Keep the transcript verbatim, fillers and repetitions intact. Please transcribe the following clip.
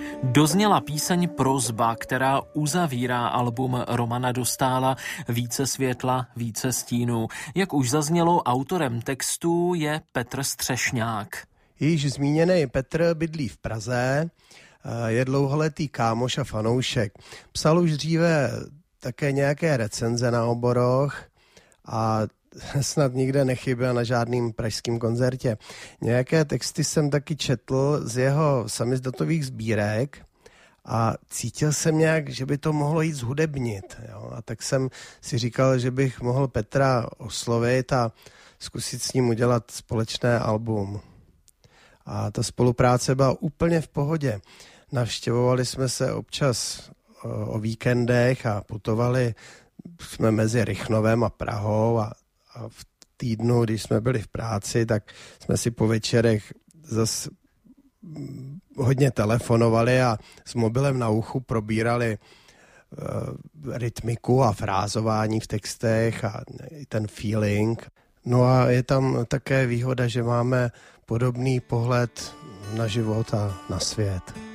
Dozněla píseň Prosba, která uzavírá album Romana Dostála Více světla, více stínů. Jak už zaznělo, autorem textů je Petr Střešňák. Již zmíněný Petr bydlí v Praze, je dlouholetý kámoš a fanoušek. Psal už dříve také nějaké recenze na oboroch a snad nikde nechyběl na žádným pražským koncertě. Nějaké texty jsem taky četl z jeho samizdatových sbírek a cítil jsem nějak, že by to mohlo jít zhudebnit. Jo? A tak jsem si říkal, že bych mohl Petra oslovit a zkusit s ním udělat společné album. A ta spolupráce byla úplně v pohodě. Navštěvovali jsme se občas o víkendech a putovali jsme mezi Rychnovem a Prahou a, a v týdnu, když jsme byli v práci, tak jsme si po večerech zase hodně telefonovali a s mobilem na uchu probírali uh, rytmiku a frázování v textech a ten feeling. No a je tam také výhoda, že máme podobný pohled na život a na svět.